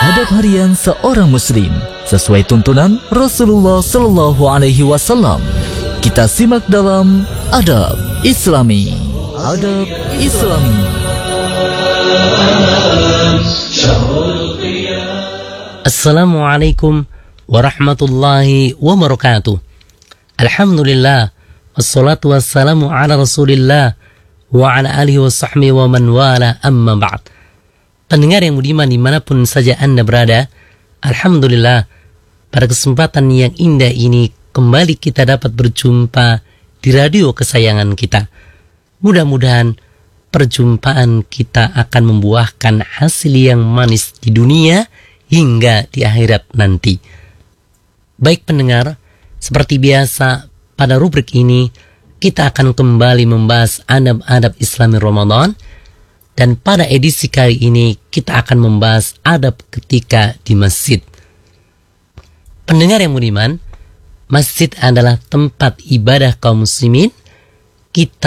Adab harian seorang muslim sesuai tuntunan Rasulullah Sallallahu Alaihi Wasallam. Kita simak dalam Adab Islami. Adab Islami. Assalamualaikum warahmatullahi wabarakatuh. Alhamdulillah, wassalatu wassalamu ala rasulillah wa ala alihi wa sahbihi wa man wala, amma ba'd. Pendengar yang budiman dimanapun saja Anda berada, alhamdulillah, pada kesempatan yang indah ini kembali kita dapat berjumpa di radio kesayangan kita. Mudah-mudahan perjumpaan kita akan membuahkan hasil yang manis di dunia hingga di akhirat nanti. Baik pendengar, seperti biasa pada rubrik ini kita akan kembali membahas adab-adab Islami Ramadan. Dan pada edisi kali ini kita akan membahas adab ketika di masjid. Pendengar yang budiman, masjid adalah tempat ibadah kaum muslimin. Kita